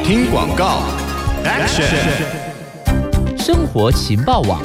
听广告 ，Action！ 生活情报网。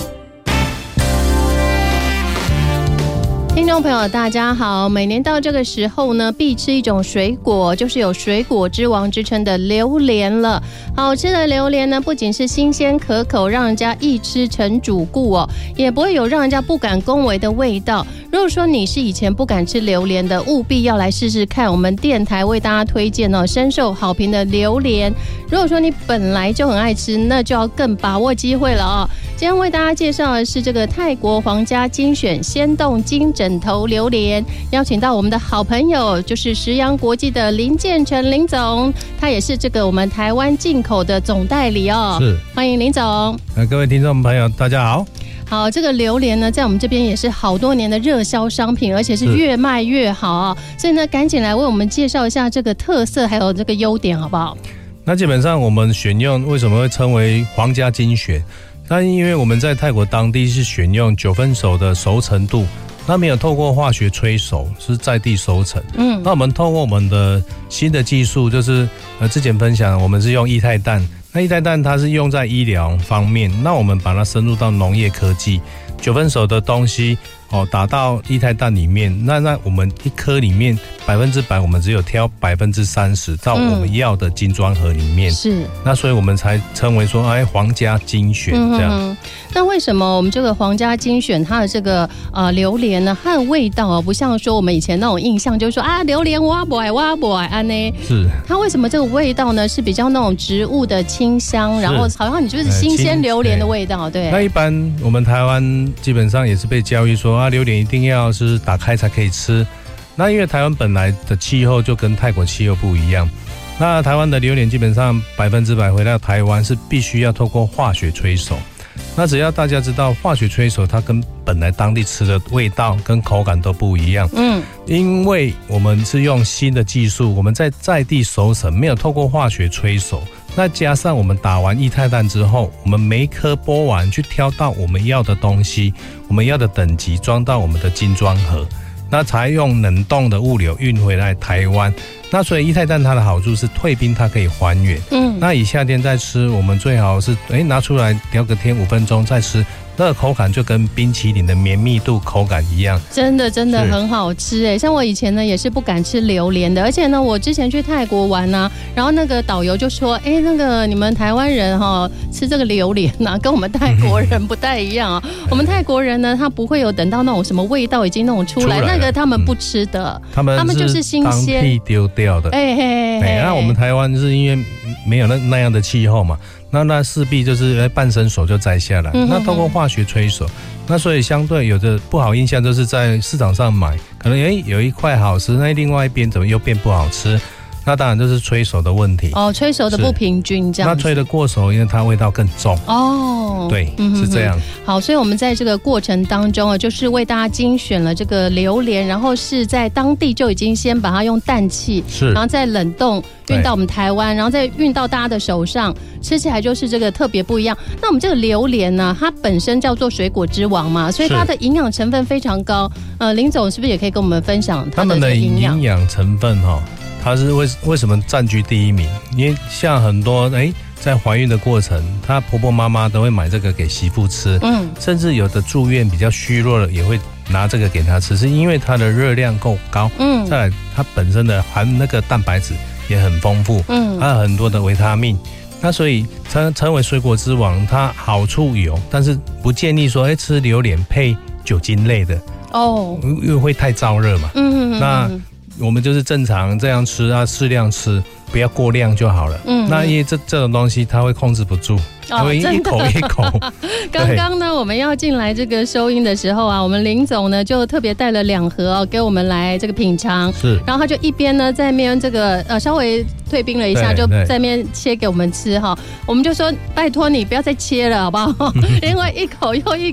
听众朋友大家好，每年到这个时候呢，必吃一种水果，就是有水果之王之称的榴莲了。好吃的榴莲呢，不仅是新鲜可口，让人家一吃成主顾哦，也不会有让人家不敢恭维的味道。如果说你是以前不敢吃榴莲的，务必要来试试看我们电台为大家推荐哦，深受好评的榴莲。如果说你本来就很爱吃，那就要更把握机会了哦。今天为大家介绍的是这个泰国皇家精选鲜冻金枕头榴莲，邀请到我们的好朋友，就是食阳国际的林建成林总，他也是这个我们台湾进口的总代理哦。 是， 欢迎林总。 各位听众朋友，大家好。 好，这个榴莲呢，在我们这边也是好多年的热销商品，而且是越卖越好啊。所以呢，赶紧来为我们介绍一下这个特色还有这个优点，好不好？ 那基本上我们选用为什么会称为皇家精选？那因为我们在泰国当地是选用9分熟的熟成度，那没有透过化学催熟，是在地熟成。那我们透过我们的新的技术，就是之前分享，我们是用液态氮。那液态氮它是用在医疗方面，那我们把它深入到农业科技，9分熟的东西打到液态氮里面，那我们一颗里面100%，我们只有挑30%到我们要的精装盒里面。是，那所以我们才称为说，皇家精选这样。 那为什么我们这个皇家精选它的这个榴莲呢？它的味道不像说我们以前那种印象，就是说榴莲我不爱安呢。是，它为什么这个味道呢？是比较那种植物的清香，然后好像你就是新鲜榴莲的味道，对。 那一般我们台湾基本上也是被教育说榴莲一定要是打开才可以吃。那因为台湾本来的气候就跟泰国气候不一样，那台湾的榴莲基本上100%回到台湾是必须要透过化学催熟。那只要大家知道化学催熟，它跟本来当地吃的味道跟口感都不一样。因为我们是用新的技术，我们在地熟成，没有透过化学催熟。那加上我们打完液态氮之后，我们每一颗剥完去挑到我们要的东西，我们要的等级装到我们的精装盒，那才用冷冻的物流运回来台湾。那所以液态氮它的好处是退冰，它可以还原。那以夏天再吃，我们最好是拿出来聊个天5分钟再吃，那个口感就跟冰淇淋的绵密度口感一样，真的很好吃像我以前呢也是不敢吃榴莲的，而且呢我之前去泰国玩啊，然后那个导游就说那个你们台湾人吃这个榴莲啊跟我们泰国人不太一样啊。我们泰国人呢他不会有等到那种什么味道已经弄出来，那个他们不吃的，他们就是新鲜当地丢掉的。那我们台湾是因为没有那样的气候嘛，那势必就是半生熟就摘下来，那透过化学催熟，那所以相对有的不好印象就是在市场上买，可能有一块好吃，那另外一边怎么又变不好吃，那当然就是催熟的问题。催熟的不平均这样子。那催的过熟，因为它味道更重。对，是这样。好，所以我们在这个过程当中就是为大家精选了这个榴莲，然后是在当地就已经先把它用氮气，然后再冷冻运到我们台湾，然后再运到大家的手上，吃起来就是这个特别不一样。那我们这个榴莲呢，它本身叫做水果之王嘛，所以它的营养成分非常高。林总是不是也可以跟我们分享它的这个营养成分它是为什么占据第一名？因为像很多在怀孕的过程，她婆婆妈妈都会买这个给媳妇吃，甚至有的住院比较虚弱的也会拿这个给她吃，是因为它的热量够高，再来它本身的含那个蛋白质也很丰富，还有很多的维他命，那所以称为水果之王，它好处有，但是不建议说吃榴莲配酒精类的因为会太燥热嘛。那我们就是正常这样吃适量吃，不要过量就好了。那因为这种东西它会控制不住，它会一口一口。刚刚呢，我们要进来这个收音的时候啊，我们林总呢就特别带了2盒给我们来这个品尝。是，然后他就一边呢在面这个稍微退冰了一下，就在面切给我们吃我们就说拜托你不要再切了好不好？因为一口又一